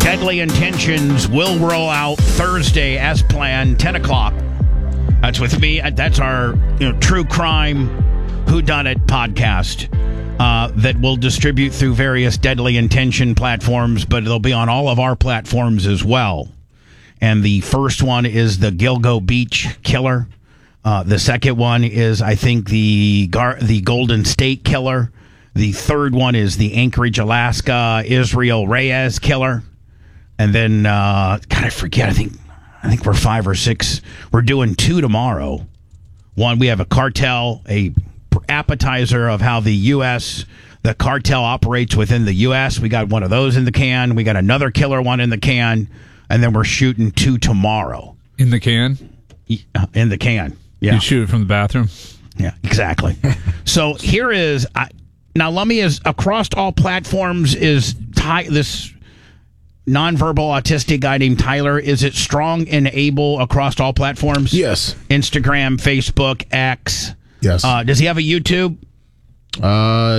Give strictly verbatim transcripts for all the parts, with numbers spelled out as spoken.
Deadly Intentions will roll out Thursday as planned, ten o'clock. That's with me. That's our you know, true crime whodunit podcast uh, that we'll distribute through various Deadly Intention platforms, but it'll be on all of our platforms as well. And the first one is the Gilgo Beach Killer. Uh, the second one is, I think, the Gar- the Golden State Killer. The third one is the Anchorage, Alaska, Israel Reyes Killer. And then, uh, God, I forget, I think I think we're five or six. We're doing two tomorrow. One, we have a cartel, a appetizer of how the U S, the cartel operates within the U S. We got one of those in the can. We got another killer one in the can. And then we're shooting two tomorrow. In the can? In the can, yeah. You shoot it from the bathroom? Yeah, exactly. So here is, I, now let me, is across all platforms is ty, this nonverbal autistic guy named Tyler. Is it strong and able across all platforms? Yes. Instagram, Facebook, X. Yes. Uh, does he have a YouTube? Uh,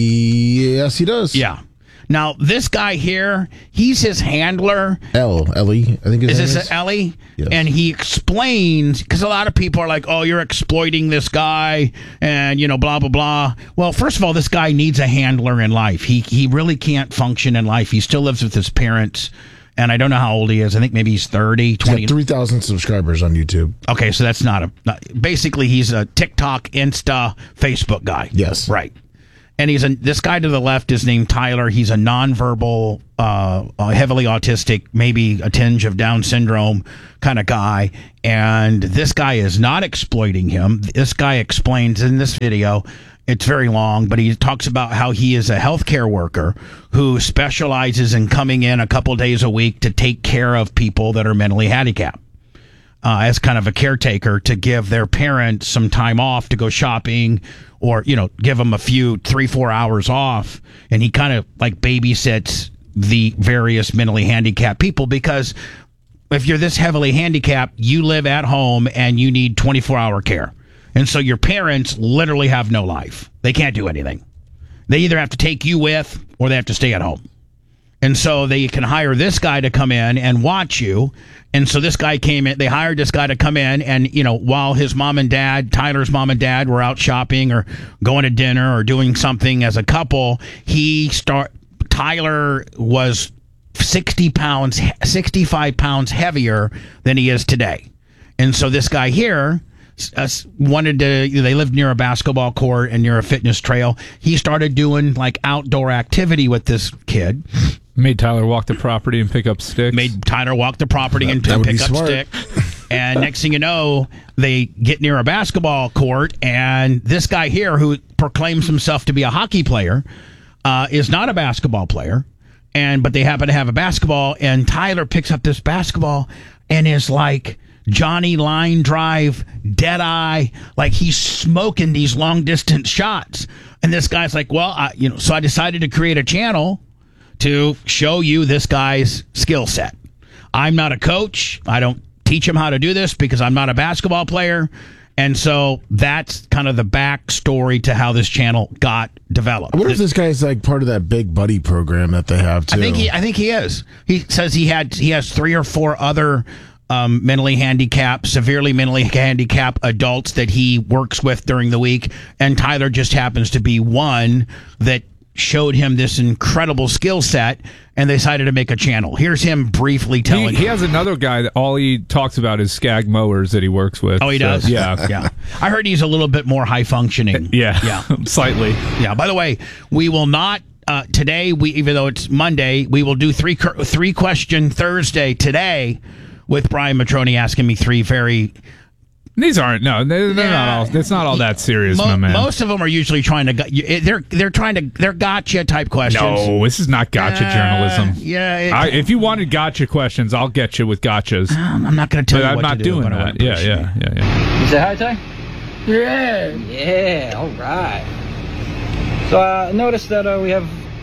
yes, he does. Yeah. Now, this guy here, he's his handler. L, Ellie, I think his is name this is. Ellie? Yes. And he explains, because a lot of people are like, oh, you're exploiting this guy and, you know, blah, blah, blah. Well, first of all, this guy needs a handler in life. He he really can't function in life. He still lives with his parents. And I don't know how old he is. I think maybe he's thirty, twenty. He's got three thousand subscribers on YouTube. Okay, so that's not a... Not, basically, he's a TikTok, Insta, Facebook guy. Yes. Right. And he's a, this guy to the left is named Tyler. He's a nonverbal, uh, uh, heavily autistic, maybe a tinge of Down syndrome kind of guy. And this guy is not exploiting him. This guy explains in this video, it's very long, but he talks about how he is a healthcare worker who specializes in coming in a couple days a week to take care of people that are mentally handicapped. Uh, as kind of a caretaker to give their parents some time off to go shopping or, you know, give them a few, three, four hours off. And he kind of like babysits the various mentally handicapped people because if you're this heavily handicapped, you live at home and you need twenty-four hour care. And so your parents literally have no life. They can't do anything. They either have to take you with or they have to stay at home. And so they can hire this guy to come in and watch you. And so this guy came in, they hired this guy to come in and, you know, while his mom and dad, Tyler's mom and dad were out shopping or going to dinner or doing something as a couple, he start, Tyler was sixty pounds, sixty-five pounds heavier than he is today. And so this guy here uh, wanted to, you know, they lived near a basketball court and near a fitness trail. He started doing like outdoor activity with this kid. Made Tyler walk the property and pick up sticks. Made Tyler walk the property That- and that would pick be up smart. stick. And next thing you know, they get near a basketball court, and this guy here, who proclaims himself to be a hockey player, uh, is not a basketball player. And but they happen to have a basketball, and Tyler picks up this basketball and is like Johnny line drive, dead eye, like he's smoking these long distance shots. And this guy's like, well, I, you know, so I decided to create a channel to show you this guy's skill set. I'm not a coach. I don't teach him how to do this because I'm not a basketball player. And so that's kind of the backstory to how this channel got developed. I wonder if this guy's like part of that big buddy program that they have too. I think he I think he is. He says he had he has three or four other um, mentally handicapped, severely mentally handicapped adults that he works with during the week, and Tyler just happens to be one that showed him this incredible skill set, and they decided to make a channel. Here's him briefly telling He, he has another guy that all he talks about is Skag mowers that he works with. Oh, he So, does? Yeah. Yeah. I heard he's a little bit more high functioning. Yeah. Yeah. Slightly. Yeah. By the way, we will not uh, today. We even though it's Monday, we will do three three question Thursday today with Brian Matroni asking me three very. These aren't no, they're, they're Yeah. not all. It's not all that serious, Mo- my man. Most of them are usually trying to. gu- you- They're they're trying to. They're gotcha type questions. No, this is not gotcha Uh, journalism. Yeah. It, I, if you wanted gotcha questions, I'll get you with gotchas. I'm not going to tell But you I'm what not to do, doing but I that. would Yeah, appreciate yeah, yeah, yeah. You say hi, Ty? Yeah. Yeah, all right. So uh, I noticed that uh, we have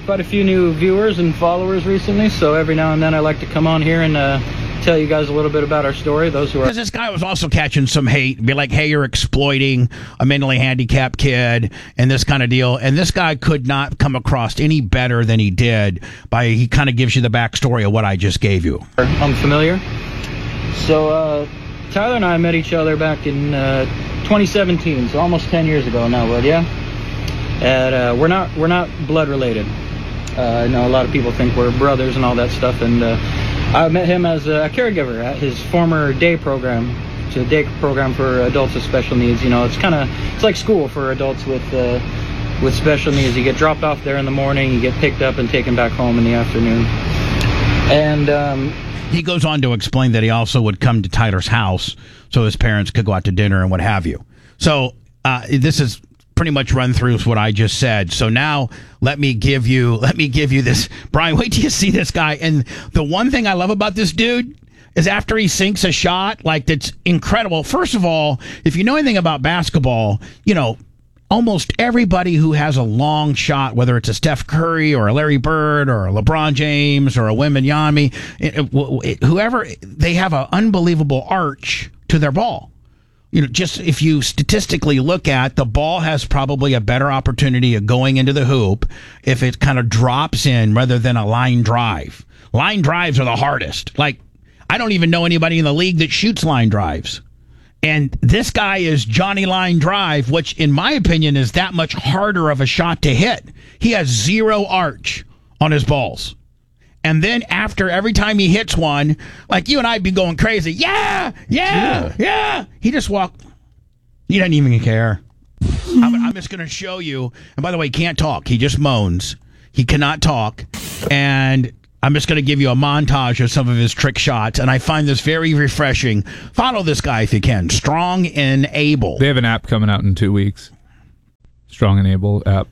quite a few new viewers and followers recently, so every now and then I like to come on here and uh, tell you guys a little bit about our story. Those who are Because this guy was also catching some hate, be like, hey, you're exploiting a mentally handicapped kid and this kind of deal. And this guy could not come across any better than he did by, he kind of gives you the backstory of what I just gave you. unfamiliar. So uh, Tyler and I met each other back in uh, twenty seventeen, so almost ten years ago now, bud, yeah? And uh, we're not we're not blood related. Uh, I know a lot of people think we're brothers and all that stuff, and uh, I met him as a caregiver at his former day program. It's a day program for adults with special needs. You know, it's kind of it's like school for adults with uh, with special needs. You get dropped off there in the morning, you get picked up and taken back home in the afternoon. And um, he goes on to explain that he also would come to Tyler's house so his parents could go out to dinner and what have you. So uh, this is pretty much run through what I just said. So now let me give you let me give you this. Brian, wait till you see this guy. And the one thing I love about this dude is after he sinks a shot, like, that's incredible. First of all, if you know anything about basketball, you know, almost everybody who has a long shot, whether it's a Steph Curry or a Larry Bird or a LeBron James or a Wembanyama, it, it, whoever, they have an unbelievable arch to their ball. You know, just if you statistically look at, the ball has probably a better opportunity of going into the hoop if it kind of drops in rather than a line drive. Line drives are the hardest. Like, I don't even know anybody in the league that shoots line drives. And this guy is Johnny Line Drive, which in my opinion is that much harder of a shot to hit. He has zero arch on his balls. And then after every time he hits one, like you and I'd be going crazy. Yeah, yeah, yeah. yeah. He just walked. He doesn't even care. I'm, I'm just going to show you. And by the way, he can't talk. He just moans. He cannot talk. And I'm just going to give you a montage of some of his trick shots. And I find this very refreshing. Follow this guy if you can. Strong and Able. They have an app coming out in two weeks. Strong and Able app.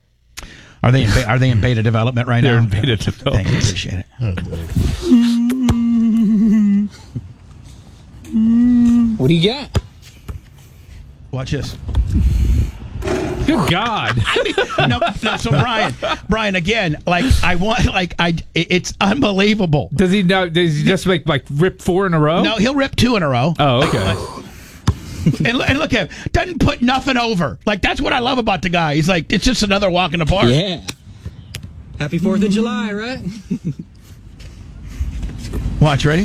Are they in, are they in beta development right They're now? They're in beta development. Thank you. Appreciate it. what do you got? Watch this. Good God. no, no, so Brian, Brian, again, like I want, like I, it's unbelievable. Does he now? Does he just make like rip four in a row? No, he'll rip two in a row. Oh, okay. and, and look at him, doesn't put nothing over. Like, that's what I love about the guy. He's like, it's just another walk in the park. Yeah. Happy fourth of July, right? Watch, ready?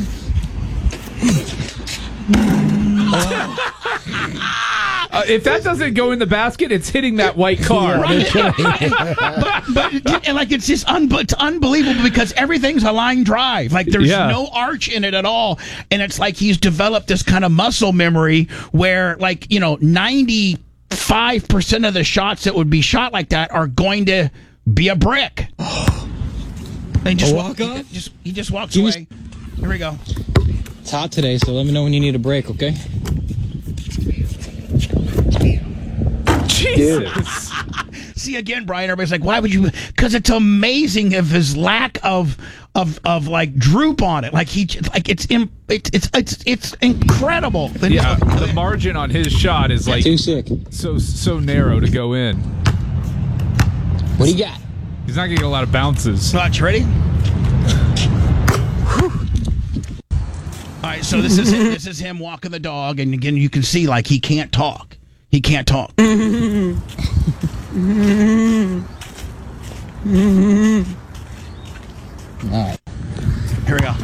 Uh, if that doesn't go in the basket, it's hitting that white car. Right. but, but and like it's just un- it's unbelievable because everything's a line drive. Like there's Yeah. no arch in it at all, and it's like he's developed this kind of muscle memory where, like, you know, ninety-five percent of the shots that would be shot like that are going to be a brick. And he just A walk, walk-off? he just he just walks Give me- away. Here we go. It's hot today, so let me know when you need a break, okay? Jesus. See, again, Brian, everybody's like, why would you? Because it's amazing of his lack of of of like droop on it. Like he, like it's im- it's it's it's it's incredible. Yeah, the margin on his shot is like Too sick. so so narrow to go in. What do you got? He's not getting a lot of bounces. Watch, ready? All right, so this is him, this is him walking the dog, and again, you can see like he can't talk. He can't talk. All right. Here we go.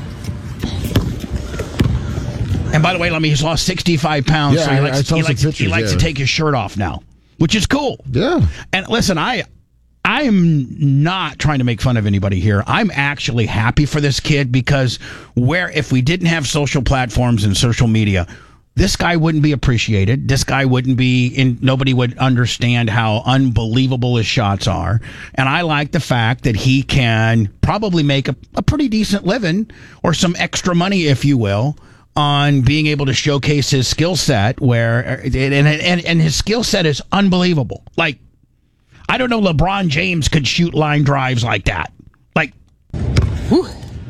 And by the way, let me, he's lost sixty-five pounds, Yeah, so he I- likes, I saw he some likes, he pictures, likes yeah. to take his shirt off now, which is cool. Yeah. And listen, I I am not trying to make fun of anybody here. I'm actually happy for this kid because where if we didn't have social platforms and social media, this guy wouldn't be appreciated. This guy wouldn't be in, nobody would understand how unbelievable his shots are. And I like the fact that he can probably make a, a pretty decent living or some extra money, if you will, on being able to showcase his skill set where and and, and his skill set is unbelievable. Like, I don't know LeBron James could shoot line drives like that. Like, whew.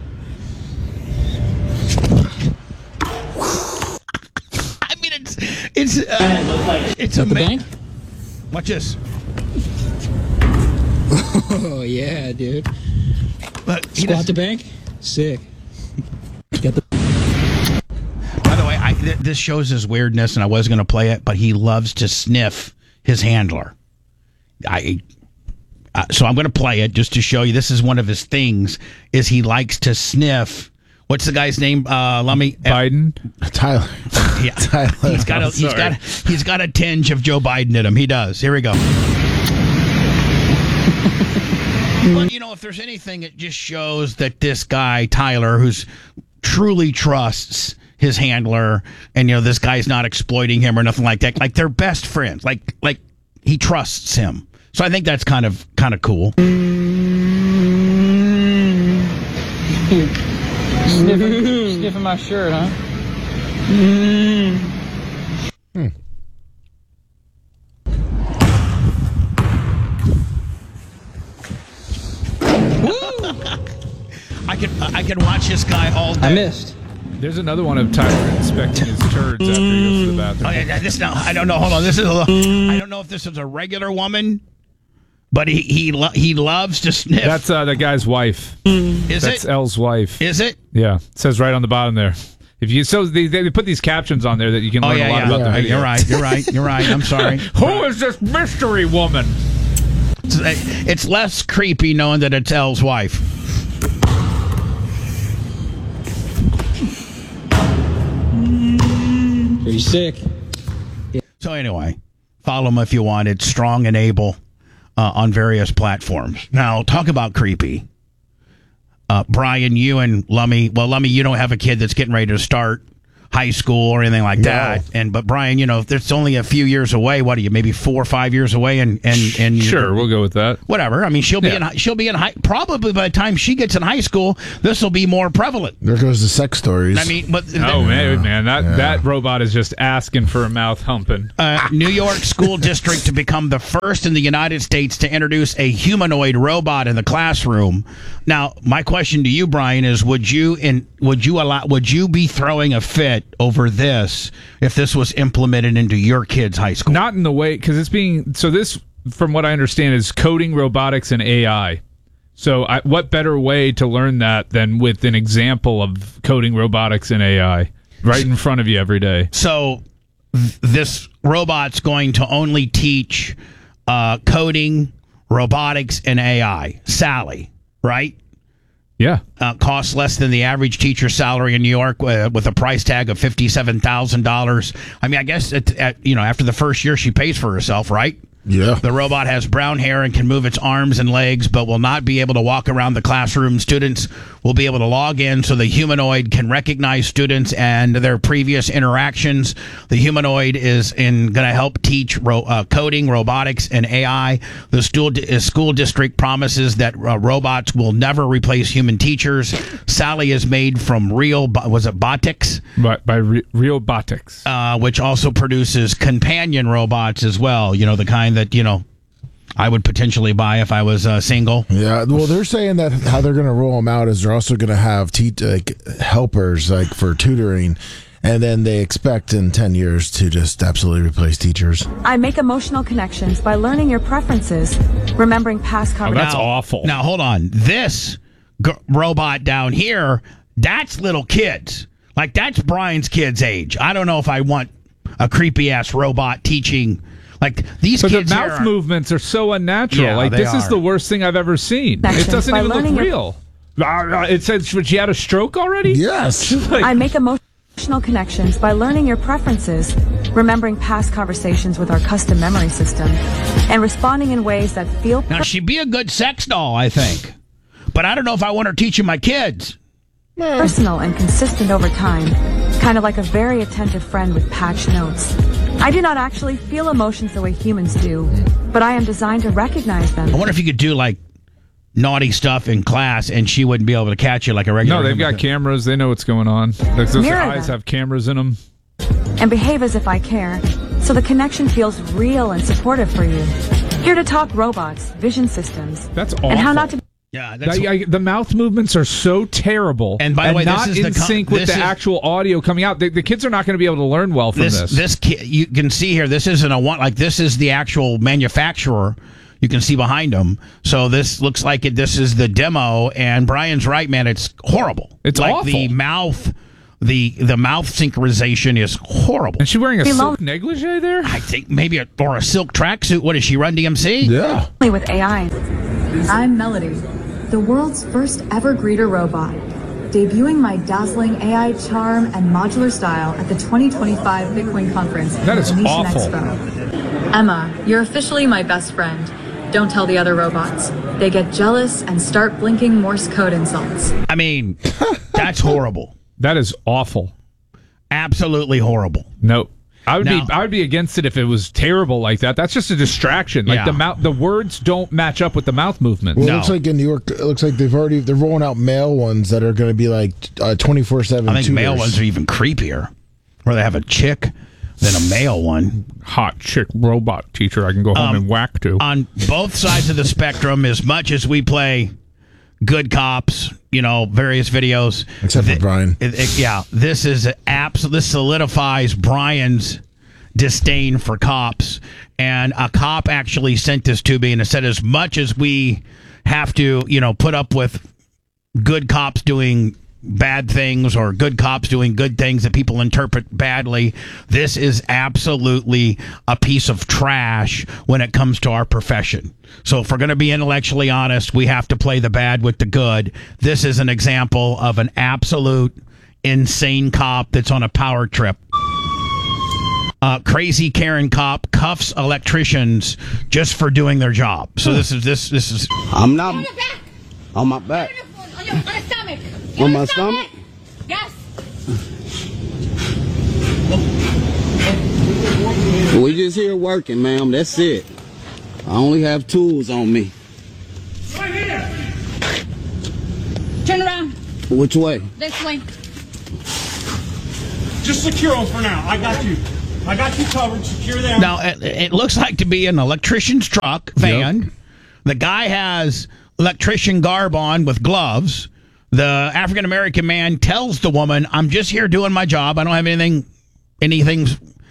I mean, it's it's uh, it's The amazing. bank? Watch this. Oh, yeah, dude. But he Squat does- to bank? Sick. Get the By the way, I, th- this shows his weirdness, and I was going to play it, but he loves to sniff his handler. I, uh, so I'm going to play it just to show you. This is one of his things: is he likes to sniff. What's the guy's name? Uh, let me. Biden. Tyler. Yeah, Tyler. he's got a Oh, he's sorry. got he's got a tinge of Joe Biden in him. He does. Here we go. But you know, if there's anything, it just shows that this guy Tyler, who's truly trusts his handler, and you know this guy's not exploiting him or nothing like that. Like they're best friends. Like like he trusts him. So I think that's kind of kind of cool. Sniffing, sniffing my shirt, huh? I can I can watch this guy all day. I missed. There's another one of Tyler inspecting his turds after he goes to the bathroom. Oh, yeah, this now I don't know. Hold on. This is a, I don't know if this is a regular woman, but he he lo- he loves to sniff. That's uh, the guy's wife. is That's it? Elle's wife. Is it? Yeah, it says right on the bottom there. If you so they, they put these captions on there that you can Oh learn yeah, a lot yeah. about the yeah. video. You're right. You're right. You're right. I'm sorry. Who is this mystery woman? It's, it's less creepy knowing that it's Elle's wife. pretty sick. So anyway, follow him if you want. It's Strong and Able uh, on various platforms. Now, talk about creepy. Uh, Brian, you and Lummy. Well, Lummy, you don't have a kid that's getting ready to start high school or anything like No. that. And but Brian, you know, if it's only a few years away. What are you? Maybe four or five years away, and and and you're- Sure, we'll go with that. whatever. I mean, she'll be Yeah. in hi- she'll be in high. Probably by the time she gets in high school, this will be more prevalent. There goes the sex stories. I mean, but Oh man, man, that Yeah. that robot is just asking for a mouth humping. uh, New York school district to become the first in the United States to introduce a humanoid robot in the classroom. Now, my question to you, Brian, is: Would you in would you allow would you be throwing a fit over this if this was implemented into your kid's high school? Not in the way because it's being so. This, from what I understand, is coding, robotics, and A I. So, I, what better way to learn that than with an example of coding, robotics, and A I right in front of you every day? So, th- this robot's going to only teach uh, coding, robotics, and A I. Sally, right? Yeah. Uh, costs less than the average teacher's salary in New York, uh, with a price tag of fifty-seven thousand dollars. I mean, I guess at, at, you know, after the first year, she pays for herself, right? yeah. The robot has brown hair and can move its arms and legs, but will not be able to walk around the classroom. Students will be able to log in so the humanoid can recognize students and their previous interactions. The humanoid is in going to help teach ro- uh, coding, robotics, and A I. The school, di- uh, school district promises that uh, robots will never replace human teachers. Sally is made from real, bo- was it Botix? By, by Re- Realbotics. Uh, which also produces companion robots as well. You know, the kind that, you know, I would potentially buy if I was uh, single. Yeah, well, they're saying that how they're going to roll them out is they're also going to have te- like helpers like for tutoring, and then they expect in ten years to just absolutely replace teachers. I make emotional connections by learning your preferences, remembering past Oh, conversations. that's awful. Now, hold on. This g- robot down here, that's little kids. Like, that's Brian's kid's age. I don't know if I want a creepy-ass robot teaching. Like, these But the kids here mouth are- movements are so unnatural. Yeah, like they this is are. the worst thing I've ever seen. Connections It doesn't by even look learning your- real. Ah, It says she had a stroke already. Yes. Like, I make emotional connections by learning your preferences, remembering past conversations with our custom memory system, and responding in ways that feel Now, she'd be a good sex doll, I think. But I don't know if I want her teaching my kids. personal and consistent over time, kind of like a very attentive friend with patched notes. I do not actually feel emotions the way humans do, but I am designed to recognize them. I wonder if you could do, like, naughty stuff in class and she wouldn't be able to catch you like a regular no, they've human got could. cameras. They know what's going on. Those those Mirror eyes them. have cameras in them. And behave as if I care, so the connection feels real and supportive for you. Here to talk robots, vision systems, That's awful. and how not to. Yeah, that's... That- I- the mouth movements are so terrible, And by the way, this not is in the con- sync with this the is- actual audio coming out. The, the kids are not going to be able to learn well from this this. this ki- you can see here, this isn't a one, like, this is the actual manufacturer You can see behind him. So this looks like it. This is the demo, and Brian's right, man. It's horrible. It's like awful. the mouth, the the mouth synchronization is horrible. And she wearing a We silk love- negligee there? I think maybe a, or a silk tracksuit. What does she run D M C? Yeah. With A I. I'm Melody, the world's first ever greeter robot, debuting my dazzling A I charm and modular style at the twenty twenty-five Bitcoin conference. That is at Venetian awful. Expo. Emma, you're officially my best friend. Don't tell the other robots. They get jealous and start blinking Morse code insults. I mean, that's horrible. That is awful. Absolutely horrible. No. I would Now- be I would be against it if it was terrible like that. That's just a distraction. Like Yeah. the mouth the words don't match up with the mouth movement. Well, No. it looks like in New York, it looks like they've already they're rolling out male ones that are going to be like twenty-four seven. I think male ones are even creepier, where they have a chick than a male one. Hot chick robot teacher I can go home Um, and whack to. On both sides of the spectrum, as much as we play good cops, you know, various videos. Except for Brian. it- it- yeah, this is abs- This solidifies Brian's disdain for cops. And a cop actually sent this to me and it said, as much as we have to, you know, put up with good cops doing bad things or good cops doing good things that people interpret badly, this is absolutely a piece of trash when it comes to our profession. So if we're going to be intellectually honest, we have to play the bad with the good. This is an example of an absolute insane cop that's on a power trip. Uh, crazy Karen cop cuffs electricians just for doing their job. So this is this this is I'm not On your back. on my back. On your, on your stomach. On your my stomach? Yes. We just here working, ma'am. That's it. I only have tools on me. Right here. Turn around. Which way? This way. Just secure them for now. I got you. I got you covered. Secure them. now it, it looks like to be an electrician's truck van. The guy has electrician garb on with gloves. The African American man tells the woman, "I'm just here doing my job. I don't have anything, anything."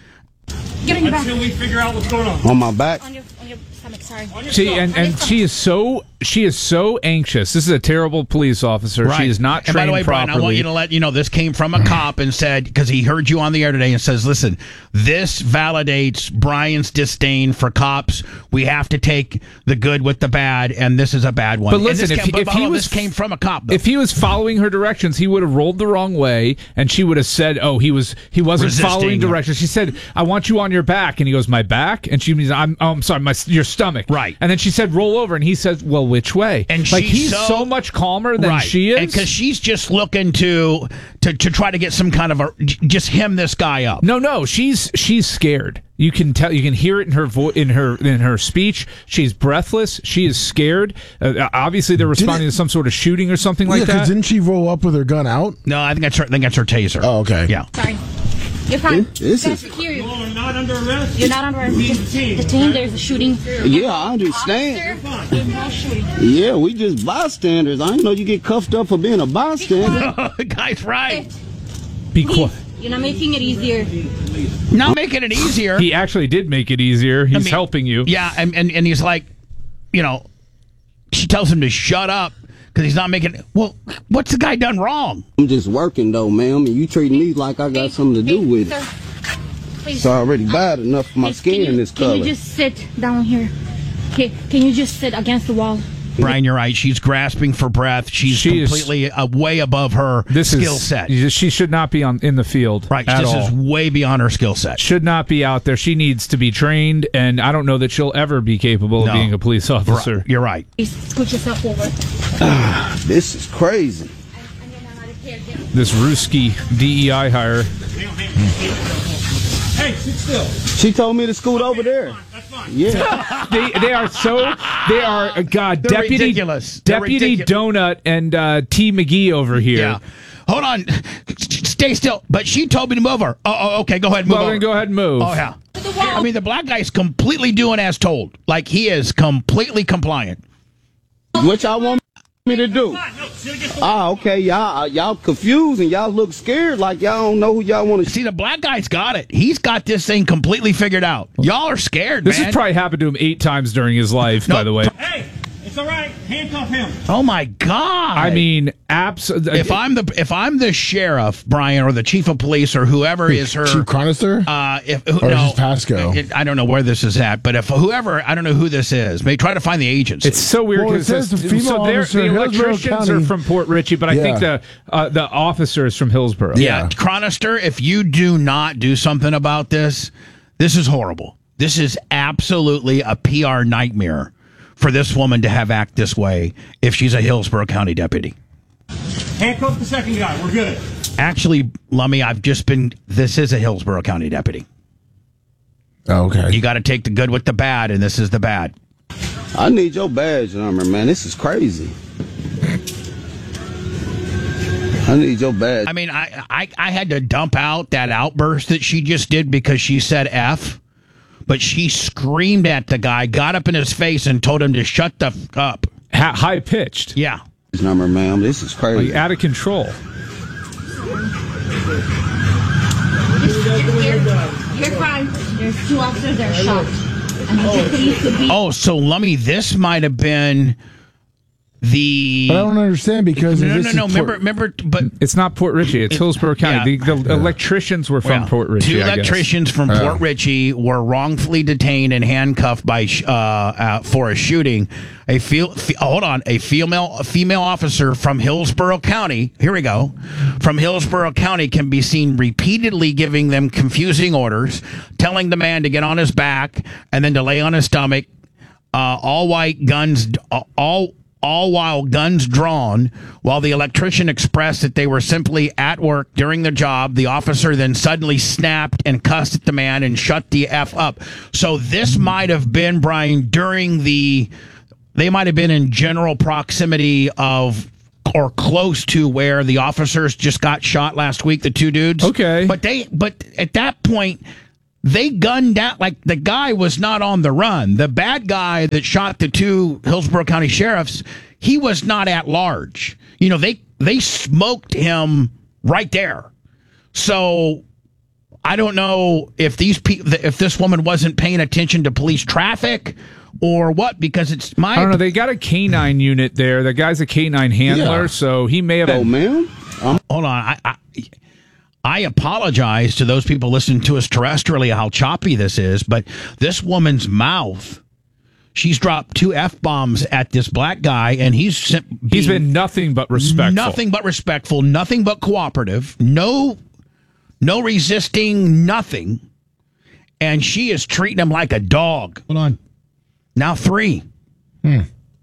Get on your back. Until we figure out what's going on. On my back? On your, on your stomach. Sorry. On your See, stomach. and, and she is so she is so anxious. This is a terrible police officer. Right. She is not And trained by the way, Brian, properly. I want you to let you know this came from a cop and said, because he heard you on the air today and says, listen, this validates Brian's disdain for cops. We have to take the good with the bad, and this is a bad one. But And listen, this if came, he- but if he hold on, was- this came from a cop, though. If he was following her directions, he would have rolled the wrong way, and she would have said, "Oh, he was he wasn't Resisting. following directions." She said, "I want you on your back," and he goes, "My back," and she means, "I'm oh, I'm sorry, my your stomach." Right. And then she said, "Roll over," and he says, "Well, which way?" And like she's he's so- so, much calmer than right. she is. because she's just looking to, to to try to get some kind of a just hem this guy up. No, no, she's she's scared. You can tell. You can hear it in her vo- in her in her speech. She's breathless. She is scared. Uh, obviously, they're responding it- to some sort of shooting or something Yeah, like because that. didn't she roll up with her gun out? No, I think that's her. I think that's her taser. Oh, okay. Yeah. Sorry. You're fine. This Gotta is- secure you. You're not under arrest. You're not under arrest. We Just detained, detained. okay? There's a shooting. Yeah, I understand. Officer, there's no shooting. Yeah, we just bystanders. I didn't know you get cuffed up for being a bystander. the guy's right. Be Please, quiet. you're not making it easier. Not making it easier. He actually did make it easier. He's I mean, helping you. Yeah, and, and, and he's like, you know, she tells him to shut up because he's not making. Well, what's the guy done wrong? I'm just working though, ma'am, and you treating me like I got something to do with it. Sir, please. It's already bad enough for my Hey, skin can you, is Can color. you just sit down here? Okay, can you just sit against the wall? Brian, you're right. She's grasping for breath. She's She is- completely uh, way above her This skill is set. She should not be on in the field. Right. At This all. is way beyond her skill set. Should not be out there. She needs to be trained, and I don't know that she'll ever be capable No. of being a police officer. Right. You're right. Please scoot yourself over. This is crazy. This Ruski D E I hire. Hey, sit still. She told me to scoot over there. That's fine. Yeah. They they are so they are uh, God They're deputy ridiculous. They're deputy ridicu- Donut and uh, T McGee over here. Yeah. Hold on. Stay still. But she told me to move her. Oh, oh okay. Go ahead. Move Well, over. then go ahead and move. Oh, yeah. I mean, the black guy's completely doing as told. Like, he is completely compliant. What y'all want Me to do. Ah, okay, y'all, uh, y'all confused and y'all look scared, like y'all don't know who y'all want to see. The black guy's got it. He's got this thing completely figured out. Y'all are scared. This man. has probably happened to him eight times during his life. Nope. By the way. Hey, it's all right. Handcuff him. Oh my God! I mean, absolutely. If I'm the if I'm the sheriff, Brian, or the chief of police, or whoever is her Chief Chronister, uh, if who, or no, is this Pasco? It, I don't know where this is at, but if whoever, I don't know who this is. May try to find the agency. It's so weird Well, it because says the female so officer the in Hillsborough electricians are County. from Port Richey, but I Yeah. think the uh, the officer is from Hillsborough. Yeah, yeah. Chronister, if you do not do something about this, this is horrible. This is absolutely a P R nightmare for this woman to have act this way if she's a Hillsborough County deputy. Handcuff the second guy. We're good. Actually, Lummy, I've just been, this is a Hillsborough County deputy. Oh, okay. You got to take the good with the bad, and this is the bad. I need your badge number, man. This is crazy. I need your badge. I mean, I, I, I had to dump out that outburst that she just did because she said F. But she screamed at the guy, got up in his face, and told him to shut the f up. Ha- high pitched. Yeah. This number, ma'am. This is crazy. Like, out of control. You're fine. There's two officers that are shot. I need the police to be. Oh, so Lummy, this might have been the. But I don't understand because no, no, this no, is no. Port- Remember, remember, but it's not Port Richey. It's it, Hillsborough County. Yeah. The, the electricians were from well, Port Richey. Two I electricians guess. from Oh. Port Richey were wrongfully detained and handcuffed by uh, uh, for a shooting. A fe- fe- hold on, a female a female officer from Hillsborough County. Here we go. From Hillsborough County can be seen repeatedly giving them confusing orders, telling the man to get on his back and then to lay on his stomach. Uh, all white guns, all. all while guns drawn. While the electrician expressed that they were simply at work during the job, the officer then suddenly snapped and cussed at the man and shut the F up. So this might have been, Brian, during the, they might have been in general proximity of or close to where the officers just got shot last week, the two dudes. Okay. But they, but at that point, they gunned down, like the guy was not on the run. The bad guy that shot the two Hillsborough County sheriffs, he was not at large. You know, they they smoked him right there. So I don't know if these people, if this woman wasn't paying attention to police traffic or what, because it's my. I don't know. They got a canine unit there. The guy's a canine handler, Yeah. so he may have. Oh, ma'am. Um, Hold on. I, I I apologize to those people listening to us terrestrially how choppy this is, but this woman's mouth, she's dropped two F-bombs at this black guy, and he's being, He's been nothing but respectful. Nothing but respectful, nothing but cooperative, no, no resisting, nothing. And she is treating him like a dog. Hold on. Now three. Hmm.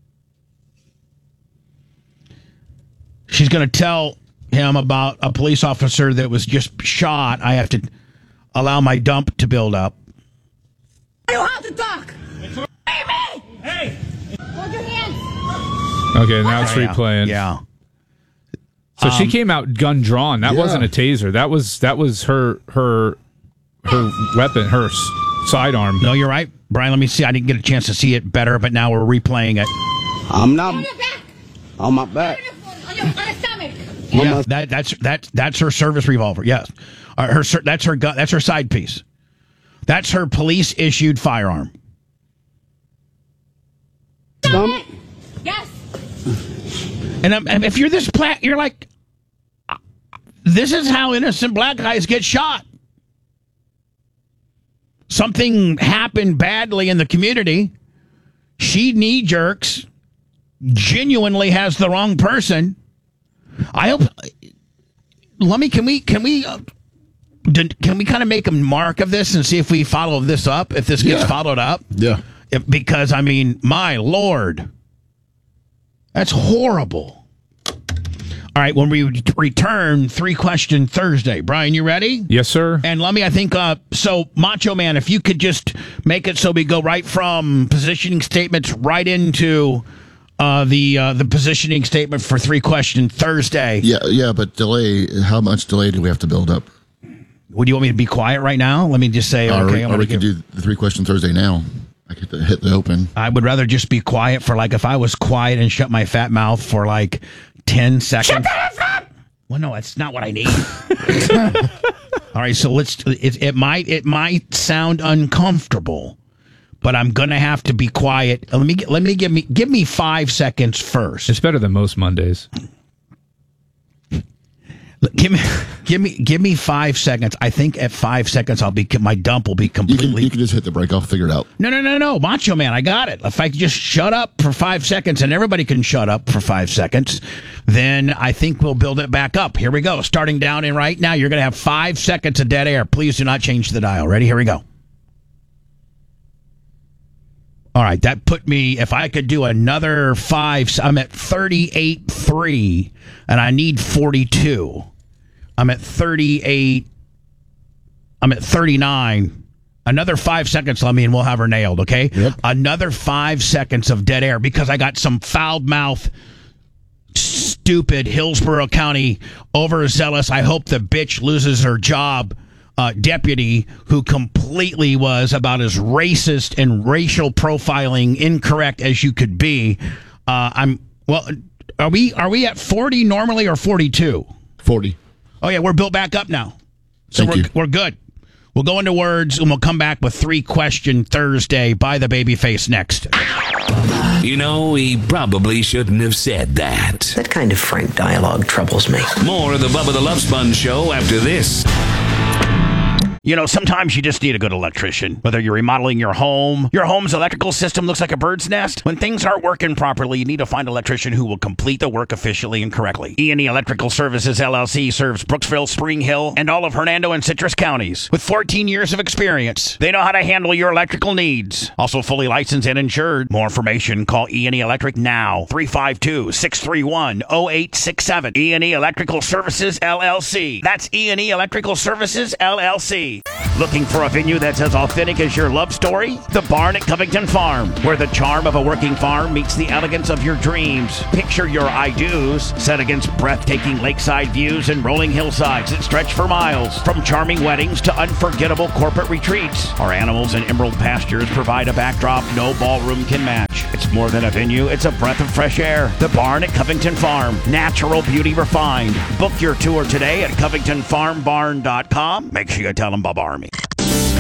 She's going to tell him about a police officer that was just shot. I have to allow my dump to build up. You have to talk. Hey, me. Hey. Hold your hands. Okay, now it's Yeah, replaying. Yeah. So she Um, came out gun drawn. That Yeah. wasn't a taser. That was that was her her her weapon, her s- sidearm. No, you're right. Brian, let me see. I didn't get a chance to see it better, but now we're replaying it. I'm not On your back. on my back. On your, on your stomach. Yeah, that, that's that, that's her service revolver. Yes, uh, her ser- that's her gun. That's her side piece. That's her police issued firearm. Stomach? Yes. And, um, and if you're this black, you're like, uh, this is how innocent black guys get shot. Something happened badly in the community. She knee jerks, genuinely has the wrong person. I hope. Let me. Can we? Can we? Uh, did, can we kind of make a mark of this and see if we follow this up? If this gets Yeah. followed up? Yeah. If, because I mean, my Lord, that's horrible. All right, when we return, three question Thursday. Brian, you ready? Yes, sir. And let me, I think, uh, so Macho Man, if you could just make it so we go right from positioning statements right into uh, the uh, the positioning statement for three question Thursday. Yeah, yeah, but delay. How much delay do we have to build up? Would you want me to be quiet right now? Let me just say, Or, okay, I'm or gonna we could give- do the three question Thursday now. I hit the, hit the open. I would rather just be quiet for like, if I was quiet and shut my fat mouth for like ten seconds. Well, no, that's not what I need. All right, so let's. It, it might it might sound uncomfortable, but I'm gonna have to be quiet. Let me get- let me give me give me five seconds first. It's better than most Mondays. Give me give me give me five seconds. I think at five seconds I'll be my dump will be You can, completely. you can just hit the brake. I'll figure it out. No, no, no, no, Macho Man, I got it. If I could just shut up for five seconds, and everybody can shut up for five seconds, then I think we'll build it back up. Here we go. Starting down in right now, you're going to have five seconds of dead air. Please do not change the dial. Ready? Here we go. All right, that put me, if I could do another five, I'm at thirty-eight three, and I need forty-two. I'm at thirty-eight, I'm at thirty-nine. Another five seconds, let me, and we'll have her nailed, okay? Yep. Another five seconds of dead air because I got some foul-mouthed, stupid Hillsborough County overzealous, I hope the bitch loses her job, uh, deputy who completely was about as racist and racial profiling incorrect as you could be. Uh, I'm, well, are we, are we at forty normally or forty-two? forty. Oh, yeah, we're built back up now. So Thank we're, you. we're good. We'll go into words, and we'll come back with three question Thursday by the babyface next. You know, he probably shouldn't have said that. That kind of frank dialogue troubles me. More of the Bubba the Love Sponge Show after this. You know, sometimes you just need a good electrician. Whether you're remodeling your home, your home's electrical system looks like a bird's nest. When things aren't working properly, you need to find an electrician who will complete the work efficiently and correctly. E and E Electrical Services, L L C serves Brooksville, Spring Hill, and all of Hernando and Citrus counties. With fourteen years of experience, they know how to handle your electrical needs. Also fully licensed and insured. More information, call E and E Electric now. three five two, six three one, zero eight six seven. E and E Electrical Services, L L C. That's E and E Electrical Services, L L C. Looking for a venue that's as authentic as your love story? The Barn at Covington Farm, where the charm of a working farm meets the elegance of your dreams. Picture your I-dos set against breathtaking lakeside views and rolling hillsides that stretch for miles. From charming weddings to unforgettable corporate retreats, our animals and emerald pastures provide a backdrop no ballroom can match. It's more than a venue, it's a breath of fresh air. The Barn at Covington Farm, natural beauty refined. Book your tour today at covington farm barn dot com. Make sure you tell them Bob Army